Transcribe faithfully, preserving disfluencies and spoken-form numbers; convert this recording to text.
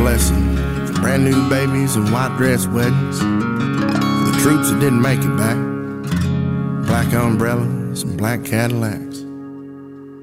blessing for brand new babies and white dress weddings, for the troops that didn't make it back, black umbrellas and black Cadillacs.